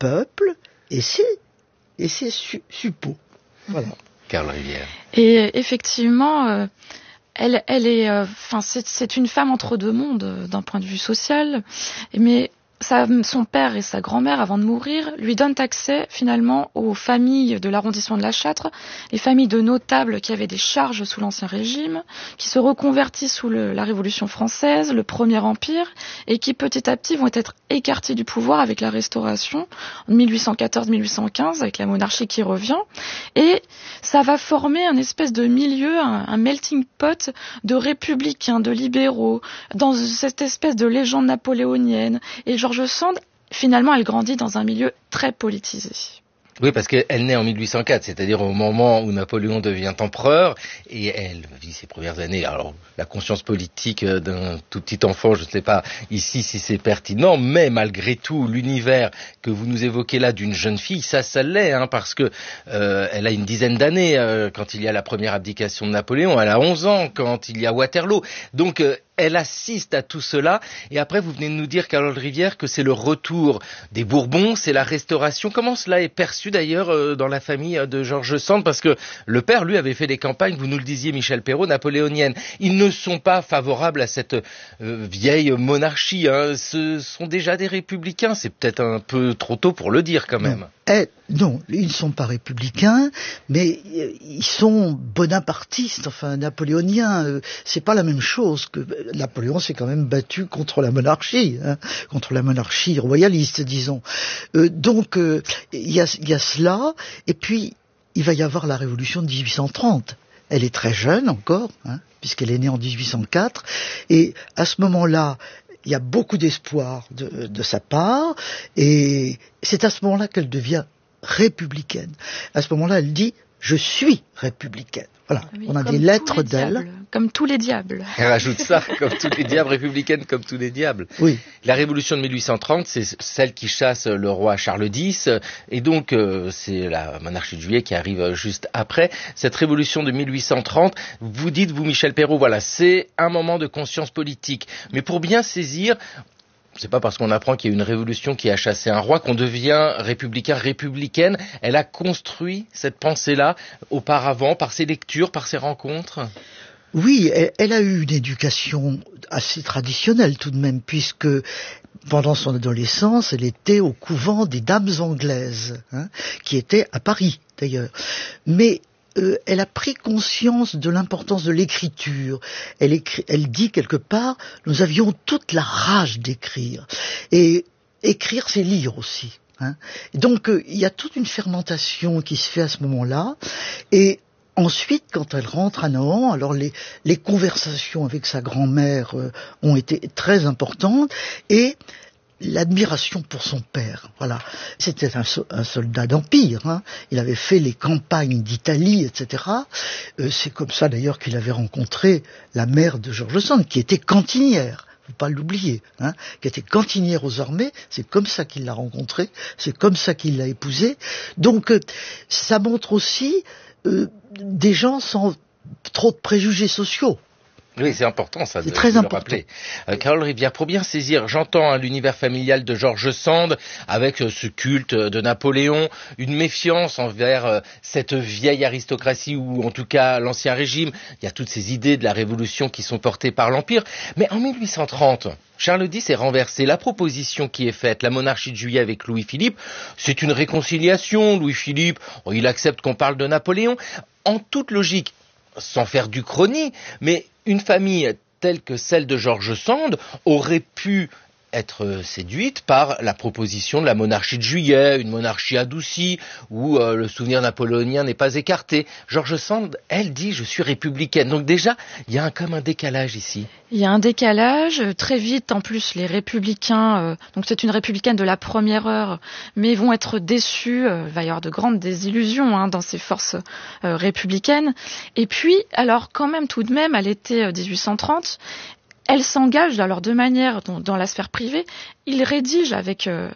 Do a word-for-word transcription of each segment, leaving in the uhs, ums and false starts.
peuple et ses, et ses su- suppôts. Voilà. Carole Rivière. Et effectivement, euh, elle, elle est, enfin, euh, c'est, c'est une femme entre deux mondes euh, d'un point de vue social, mais Sa, son père et sa grand-mère, avant de mourir, lui donnent accès finalement aux familles de l'arrondissement de la Châtre, les familles de notables qui avaient des charges sous l'Ancien Régime, qui se reconvertissent sous le, la Révolution française, le Premier Empire, et qui petit à petit vont être écartés du pouvoir avec la Restauration, en dix-huit cent quatorze dix-huit cent quinze, avec la monarchie qui revient. Et ça va former un espèce de milieu, un, un melting pot de républicains, de libéraux, dans cette espèce de légende napoléonienne. Et George Sand, finalement, elle grandit dans un milieu très politisé. Oui, parce qu'elle naît en mille huit cent quatre, c'est-à-dire au moment où Napoléon devient empereur, et elle vit ses premières années. Alors, la conscience politique d'un tout petit enfant, je ne sais pas ici si c'est pertinent, mais malgré tout, l'univers que vous nous évoquez là d'une jeune fille, ça, ça l'est, hein, parce que euh, elle a une dizaine d'années euh, quand il y a la première abdication de Napoléon, elle a onze ans quand il y a Waterloo. Donc, euh, elle assiste à tout cela, et après vous venez de nous dire, Carole Rivière, que c'est le retour des Bourbons, c'est la Restauration. Comment cela est perçu d'ailleurs euh, dans la famille de George Sand? Parce que le père, lui, avait fait des campagnes, vous nous le disiez, Michel Perrault, napoléoniennes. Ils ne sont pas favorables à cette euh, vieille monarchie, hein. Ce sont déjà des républicains, c'est peut-être un peu trop tôt pour le dire quand même. Non. Eh, non, ils ne sont pas républicains, mais euh, ils sont bonapartistes, enfin napoléoniens. Euh, c'est pas la même chose que Napoléon s'est quand même battu contre la monarchie, hein, contre la monarchie royaliste, disons. Euh, donc il euh, y, a, y a cela, et puis il va y avoir la Révolution de dix-huit cent trente. Elle est très jeune encore, hein, puisqu'elle est née en dix-huit cent quatre, et à ce moment-là, il y a beaucoup d'espoir de, de sa part, et c'est à ce moment-là qu'elle devient républicaine. À ce moment-là, elle dit « je suis républicaine ». Voilà, oui, on a des lettres d'elle. Diables, comme tous les diables. Elle rajoute ça, comme tous les diables, républicaine comme tous les diables. Oui. La Révolution de mille huit cent trente, c'est celle qui chasse le roi Charles X, et donc euh, c'est la monarchie de Juillet qui arrive juste après. Cette Révolution de mille huit cent trente, vous dites, vous Michel Perrault, voilà, c'est un moment de conscience politique. Mais pour bien saisir... C'est pas parce qu'on apprend qu'il y a une révolution qui a chassé un roi qu'on devient républicain, républicaine. Elle a construit cette pensée-là auparavant par ses lectures, par ses rencontres. Oui, elle, elle a eu une éducation assez traditionnelle tout de même, puisque pendant son adolescence, elle était au couvent des dames anglaises, hein, qui étaient à Paris d'ailleurs. Mais Euh, elle a pris conscience de l'importance de l'écriture. Elle, écrit, elle dit quelque part, nous avions toute la rage d'écrire. Et écrire, c'est lire aussi. Hein. Donc, euh, il y a toute une fermentation qui se fait à ce moment-là. Et ensuite, quand elle rentre à Nohant, alors les, les conversations avec sa grand-mère euh, ont été très importantes. Et l'admiration pour son père, voilà. C'était un, un soldat d'empire, hein. Il avait fait les campagnes d'Italie, et cetera. Euh, c'est comme ça d'ailleurs qu'il avait rencontré la mère de George Sand, qui était cantinière, faut pas l'oublier, hein, qui était cantinière aux armées. C'est comme ça qu'il l'a rencontrée, c'est comme ça qu'il l'a épousée. Donc euh, ça montre aussi euh, des gens sans trop de préjugés sociaux. Oui, c'est important ça, de, c'est très de important. le rappeler. Euh, Carole Rivière, pour bien saisir, j'entends hein, l'univers familial de George Sand, avec euh, ce culte de Napoléon, une méfiance envers euh, cette vieille aristocratie, ou en tout cas l'Ancien Régime. Il y a toutes ces idées de la Révolution qui sont portées par l'Empire. Mais en mille huit cent trente, Charles X est renversé. La proposition qui est faite, la monarchie de Juillet avec Louis-Philippe, c'est une réconciliation. Louis-Philippe, oh, il accepte qu'on parle de Napoléon. En toute logique, sans faire du chrony, mais une famille telle que celle de George Sand aurait pu être séduite par la proposition de la monarchie de Juillet, une monarchie adoucie, où euh, le souvenir napoléonien n'est pas écarté. George Sand, elle dit « je suis républicaine ». Donc déjà, il y a un, comme un décalage ici. Il y a un décalage. Très vite, en plus, les républicains, euh, donc c'est une républicaine de la première heure, mais vont être déçus. Euh, il va y avoir de grandes désillusions hein, dans ces forces euh, républicaines. Et puis, alors quand même, tout de même, à l'été euh, dix-huit cent trente, elles s'engagent alors de manière dans, dans la sphère privée. Ils rédigent avec euh,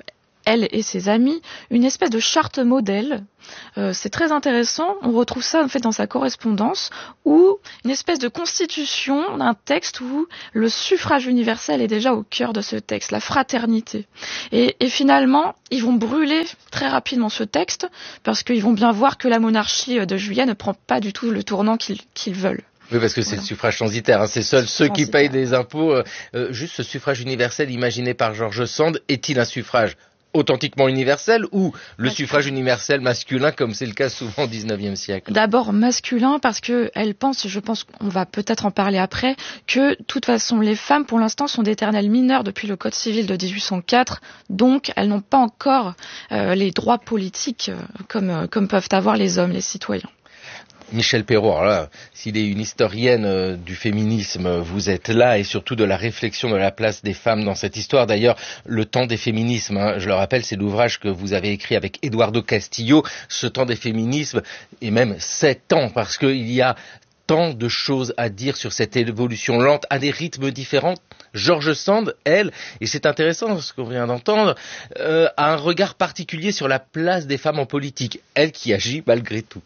elle et ses amis, une espèce de charte modèle. Euh, c'est très intéressant, on retrouve ça en fait dans sa correspondance, où une espèce de constitution d'un texte où le suffrage universel est déjà au cœur de ce texte, la fraternité. Et, et finalement, ils vont brûler très rapidement ce texte, parce qu'ils vont bien voir que la monarchie de Juillet ne prend pas du tout le tournant qu'ils, qu'ils veulent. Oui, parce que c'est voilà. Le suffrage censitaire, hein. C'est seuls ceux qui payent des impôts. Euh, euh, juste ce suffrage universel imaginé par George Sand, est-il un suffrage authentiquement universel ou le masculin. Suffrage universel masculin comme c'est le cas souvent au dix-neuvième siècle? D'abord masculin parce que elle pense, je pense qu'on va peut-être en parler après, que de toute façon les femmes pour l'instant sont d'éternelles mineures depuis le Code civil de dix-huit cent quatre, donc elles n'ont pas encore euh, les droits politiques euh, comme, euh, comme peuvent avoir les hommes, les citoyens. Michel Perrault, alors là, s'il est une historienne euh, du féminisme, vous êtes là, et surtout de la réflexion de la place des femmes dans cette histoire. D'ailleurs, Le temps des féminismes, hein, je le rappelle, c'est l'ouvrage que vous avez écrit avec Eduardo Castillo, Ce temps des féminismes, et même sept ans, parce qu'il y a tant de choses à dire sur cette évolution lente, à des rythmes différents. George Sand, elle, et c'est intéressant ce qu'on vient d'entendre, euh, a un regard particulier sur la place des femmes en politique, elle qui agit malgré tout.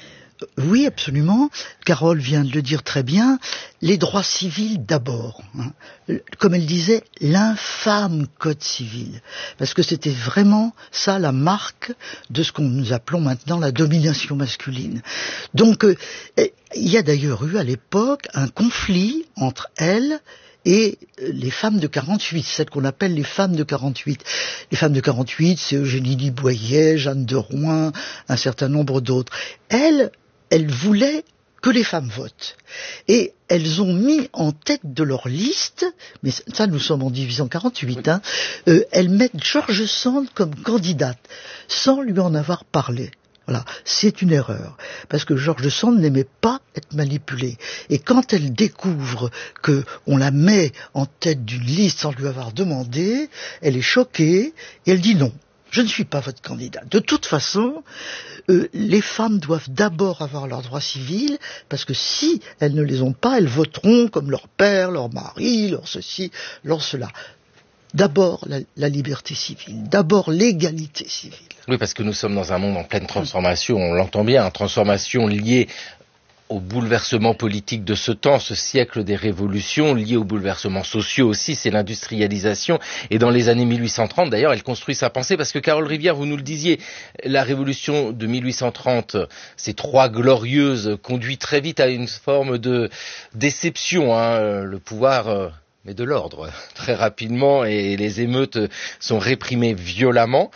Oui, absolument. Carole vient de le dire très bien. Les droits civils d'abord. Hein. Comme elle disait, l'infâme code civil. Parce que c'était vraiment ça la marque de ce que nous appelons maintenant la domination masculine. Donc, euh, il y a d'ailleurs eu à l'époque un conflit entre elle et les femmes de quarante-huit, celles qu'on appelle les femmes de quarante-huit. Les femmes de quarante-huit, c'est Eugénie Boyer, Jeanne de Rouen, un certain nombre d'autres. Elles, elles voulaient que les femmes votent. Et elles ont mis en tête de leur liste, mais ça nous sommes en dix-huit cent quarante-huit, hein, euh, elles mettent George Sand comme candidate, sans lui en avoir parlé. Voilà, c'est une erreur, parce que George Sand n'aimait pas être manipulé. Et quand elle découvre que on la met en tête d'une liste sans lui avoir demandé, elle est choquée et elle dit non. Je ne suis pas votre candidat. De toute façon, euh, les femmes doivent d'abord avoir leurs droits civils, parce que si elles ne les ont pas, elles voteront comme leur père, leur mari, leur ceci, leur cela. D'abord la, la liberté civile, d'abord l'égalité civile. Oui, parce que nous sommes dans un monde en pleine transformation, on l'entend bien, une transformation liée au bouleversement politique de ce temps, ce siècle des révolutions, lié aux bouleversements sociaux aussi, c'est l'industrialisation. Et dans les années mille huit cent trente, d'ailleurs, elle construit sa pensée, parce que Carole Rivière, vous nous le disiez, la révolution de mille huit cent trente, ces trois glorieuses, conduit très vite à une forme de déception, hein, le pouvoir... Euh, mais de l'ordre, très rapidement, et les émeutes sont réprimées violemment.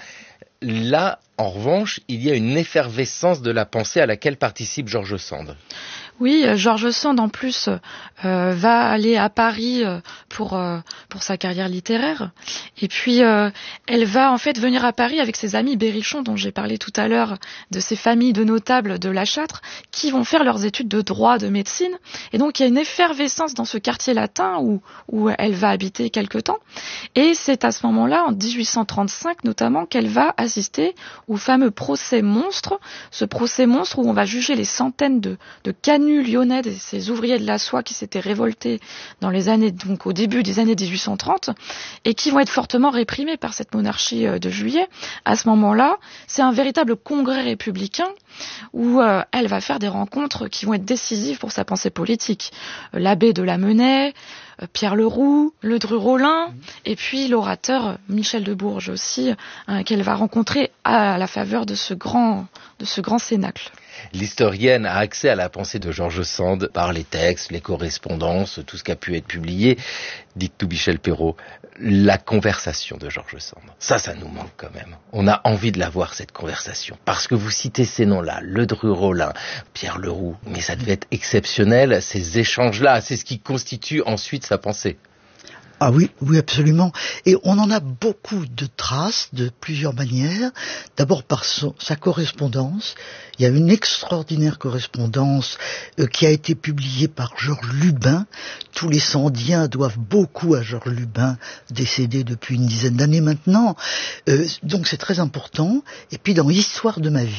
Là, en revanche, il y a une effervescence de la pensée à laquelle participe George Sand. Oui, George Sand en plus euh, va aller à Paris euh, pour euh, pour sa carrière littéraire, et puis euh, elle va en fait venir à Paris avec ses amis berrichons dont j'ai parlé tout à l'heure, de ces familles de notables de La Châtre qui vont faire leurs études de droit, de médecine, et donc il y a une effervescence dans ce quartier latin où où elle va habiter quelque temps, et c'est à ce moment-là, en dix-huit cent trente-cinq notamment, qu'elle va assister au fameux procès monstre, ce procès monstre où on va juger les centaines de de canuts lyonnais, ces ouvriers de la soie qui s'étaient révoltés dans les années, donc au début des années dix-huit cent trente, et qui vont être fortement réprimés par cette monarchie de Juillet. À ce moment-là, c'est un véritable congrès républicain où euh, elle va faire des rencontres qui vont être décisives pour sa pensée politique. L'abbé de Lamennais, Pierre Leroux, Ledru-Rollin, mmh. et puis l'orateur Michel de Bourges aussi, hein, qu'elle va rencontrer à la faveur de ce grand, de ce grand cénacle. L'historienne a accès à la pensée de George Sand par les textes, les correspondances, tout ce qui a pu être publié. Dites-nous, Michel Perrault, la conversation de George Sand. Ça, ça nous manque quand même. On a envie de la voir, cette conversation. Parce que vous citez ces noms-là, Ledru-Rollin, Pierre Leroux, mais ça devait être exceptionnel, ces échanges-là. C'est ce qui constitue ensuite sa pensée. Ah oui, oui, absolument. Et on en a beaucoup de traces de plusieurs manières. D'abord par son, sa correspondance. Il y a une extraordinaire correspondance euh, qui a été publiée par Georges Lubin. Tous les Sandiens doivent beaucoup à Georges Lubin, décédé depuis une dizaine d'années maintenant. Euh, donc c'est très important. Et puis dans l'histoire de ma vie,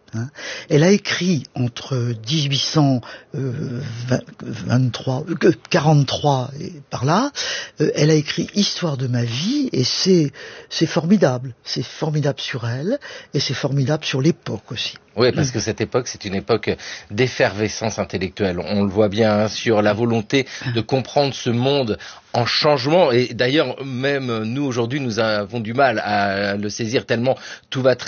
Hein. Elle a écrit entre dix-huit cent vingt-trois, quarante-trois et par là, euh, elle a écrit Histoire de ma vie, et c'est c'est formidable, c'est formidable sur elle et c'est formidable sur l'époque aussi. Oui, parce que cette époque, c'est une époque d'effervescence intellectuelle. On le voit bien hein, sur la volonté de comprendre ce monde en changement. Et d'ailleurs, même nous, aujourd'hui, nous avons du mal à le saisir tellement tout va très